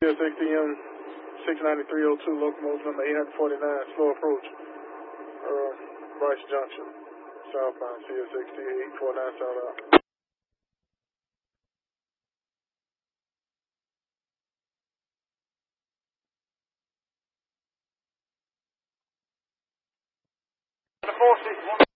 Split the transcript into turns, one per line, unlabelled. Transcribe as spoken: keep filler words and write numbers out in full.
C S X D M six ninety-three oh two, locomotive number eight forty-nine, slow approach, uh, Bryce Junction, southbound C S X D eight forty-nine south out. four six one